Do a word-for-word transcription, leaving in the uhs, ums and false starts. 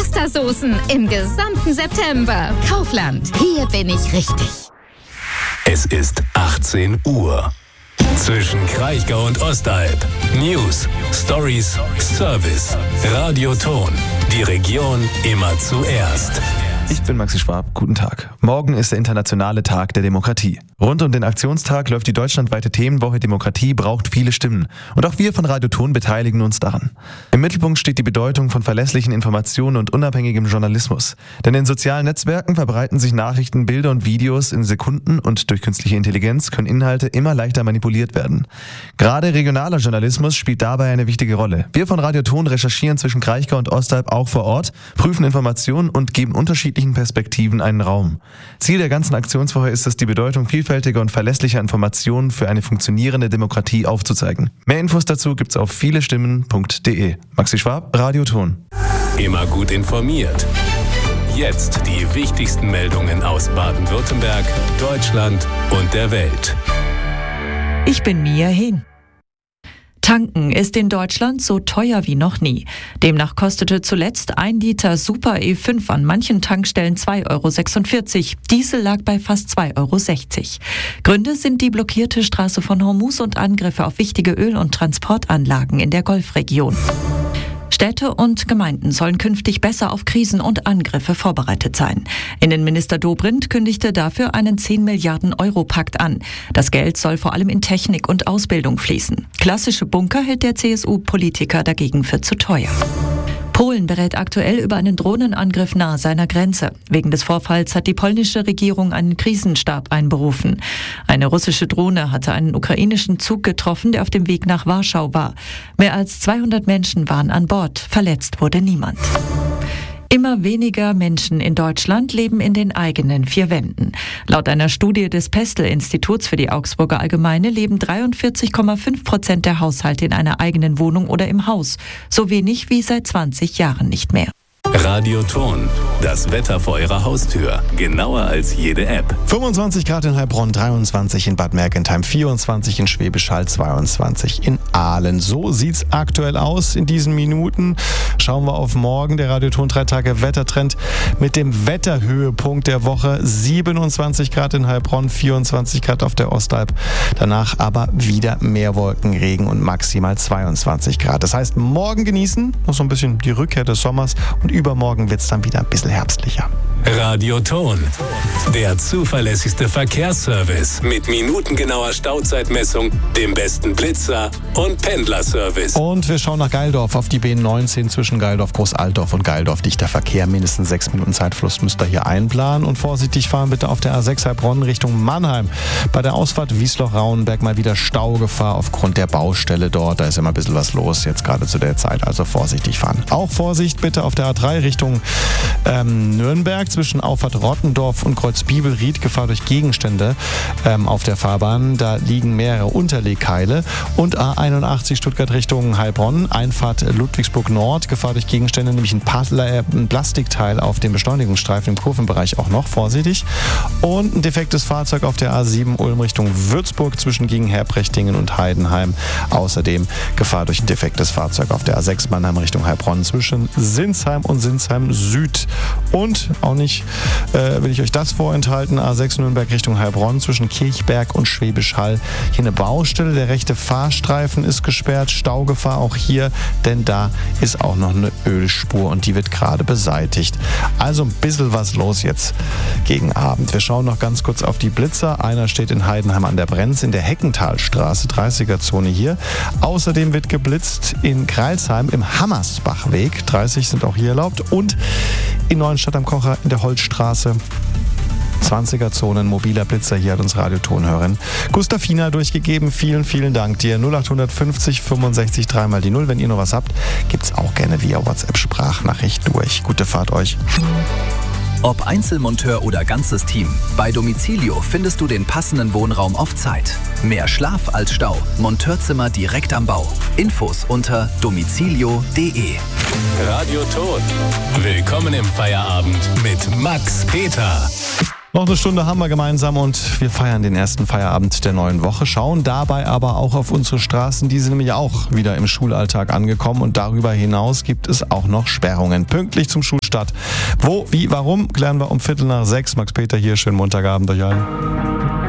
Pastasoßen im gesamten September. Kaufland, hier bin ich richtig. Es ist achtzehn Uhr. Zwischen Kraichgau und Ostalb. News, Stories, Service, Radioton. Die Region immer zuerst. Ich bin Maxi Schwab, guten Tag. Morgen ist der internationale Tag der Demokratie. Rund um den Aktionstag läuft die deutschlandweite Themenwoche Demokratie braucht viele Stimmen. Und auch wir von Radioton beteiligen uns daran. Im Mittelpunkt steht die Bedeutung von verlässlichen Informationen und unabhängigem Journalismus. Denn in sozialen Netzwerken verbreiten sich Nachrichten, Bilder und Videos in Sekunden und durch künstliche Intelligenz können Inhalte immer leichter manipuliert werden. Gerade regionaler Journalismus spielt dabei eine wichtige Rolle. Wir von Radioton recherchieren zwischen Kraichgau und Ostalb auch vor Ort, prüfen Informationen und geben unterschiedliche Perspektiven einen Raum. Ziel der ganzen Aktionswoche ist es, die Bedeutung vielfältiger und verlässlicher Informationen für eine funktionierende Demokratie aufzuzeigen. Mehr Infos dazu gibt's auf vielestimmen punkt de. Maxi Schwab, Radioton. Immer gut informiert. Jetzt die wichtigsten Meldungen aus Baden-Württemberg, Deutschland und der Welt. Ich bin Mia Hehn. Tanken ist in Deutschland so teuer wie noch nie. Demnach kostete zuletzt ein Liter Super E fünf an manchen Tankstellen zwei Euro sechsundvierzig. Diesel lag bei fast zwei Euro sechzig. Gründe sind die blockierte Straße von Hormuz und Angriffe auf wichtige Öl- und Transportanlagen in der Golfregion. Städte und Gemeinden sollen künftig besser auf Krisen und Angriffe vorbereitet sein. Innenminister Dobrindt kündigte dafür einen zehn Milliarden Euro Pakt an. Das Geld soll vor allem in Technik und Ausbildung fließen. Klassische Bunker hält der C S U-Politiker dagegen für zu teuer. Polen berät aktuell über einen Drohnenangriff nahe seiner Grenze. Wegen des Vorfalls hat die polnische Regierung einen Krisenstab einberufen. Eine russische Drohne hatte einen ukrainischen Zug getroffen, der auf dem Weg nach Warschau war. Mehr als zweihundert Menschen waren an Bord. Verletzt wurde niemand. Immer weniger Menschen in Deutschland leben in den eigenen vier Wänden. Laut einer Studie des Pestel-Instituts für die Augsburger Allgemeine leben dreiundvierzig Komma fünf Prozent der Haushalte in einer eigenen Wohnung oder im Haus. So wenig wie seit zwanzig Jahren nicht mehr. Radioton, das Wetter vor Ihrer Haustür. Genauer als jede App. fünfundzwanzig Grad in Heilbronn, dreiundzwanzig in Bad Mergentheim, vierundzwanzig in Schwäbisch Hall, zweiundzwanzig in Aalen. So sieht's aktuell aus in diesen Minuten. Schauen wir auf morgen, der Radioton drei Tage Wettertrend mit dem Wetterhöhepunkt der Woche. siebenundzwanzig Grad in Heilbronn, vierundzwanzig Grad auf der Ostalb. Danach aber wieder mehr Wolken, Regen und maximal zweiundzwanzig Grad. Das heißt, morgen genießen, noch so ein bisschen die Rückkehr des Sommers und übermorgen wird es dann wieder ein bisschen herbstlicher. Radioton, der zuverlässigste Verkehrsservice mit minutengenauer Stauzeitmessung, dem besten Blitzer und Pendlerservice. Und wir schauen nach Geildorf auf die B neunzehn zwischen Geildorf, Großaltdorf und Geildorf. Dichter Verkehr, mindestens sechs Minuten Zeitfluss müsst ihr hier einplanen. Und vorsichtig fahren bitte auf der A sechs Heilbronn Richtung Mannheim. Bei der Ausfahrt Wiesloch-Rauenberg mal wieder Staugefahr aufgrund der Baustelle dort. Da ist immer ein bisschen was los jetzt gerade zu der Zeit, also vorsichtig fahren. Auch Vorsicht bitte auf der A drei Richtung ähm, Nürnberg. Zwischen Auffahrt Rottendorf und Kreuz Bibelried, Gefahr durch Gegenstände ähm, auf der Fahrbahn. Da liegen mehrere Unterlegkeile. Und A einundachtzig Stuttgart Richtung Heilbronn, Einfahrt Ludwigsburg Nord, Gefahr durch Gegenstände, nämlich ein, Pla- äh, ein Plastikteil auf dem Beschleunigungsstreifen im Kurvenbereich auch noch, vorsichtig. Und ein defektes Fahrzeug auf der A sieben Ulm Richtung Würzburg zwischen Gegenherbrechtingen und Heidenheim. Außerdem Gefahr durch ein defektes Fahrzeug auf der A sechs Mannheim Richtung Heilbronn zwischen Sinsheim und Sinsheim Süd. Und auch nicht äh, will ich euch das vorenthalten. A sechs Nürnberg Richtung Heilbronn zwischen Kirchberg und Schwäbisch Hall. Hier eine Baustelle. Der rechte Fahrstreifen ist gesperrt. Staugefahr auch hier, denn da ist auch noch eine Ölspur und die wird gerade beseitigt. Also ein bisschen was los jetzt gegen Abend. Wir schauen noch ganz kurz auf die Blitzer. Einer steht in Heidenheim an der Brenz in der Heckenthalstraße, dreißiger Zone hier. Außerdem wird geblitzt in Greilsheim im Hammersbachweg. dreißig sind auch hier erlaubt. Und in Neuenstadt am Kocher in der Holzstraße. zwanziger Zonen, mobiler Blitzer, hier hat uns Radiotonhörerin Gustafina durchgegeben. Vielen, vielen Dank dir. null acht fünfzig fünfundsechzig dreimal die null. Wenn ihr noch was habt, gibt's auch gerne via WhatsApp-Sprachnachricht durch. Gute Fahrt euch. Ob Einzelmonteur oder ganzes Team, bei Domicilio findest du den passenden Wohnraum auf Zeit. Mehr Schlaf als Stau. Monteurzimmer direkt am Bau. Infos unter domicilio punkt de. Radioton. Willkommen im Feierabend mit Max Peter. Noch eine Stunde haben wir gemeinsam und wir feiern den ersten Feierabend der neuen Woche, schauen dabei aber auch auf unsere Straßen, die sind nämlich auch wieder im Schulalltag angekommen und darüber hinaus gibt es auch noch Sperrungen. Pünktlich zum Schulstart. Wo, wie, warum, klären wir um Viertel nach sechs. Max Peter hier, schönen Montagabend euch allen.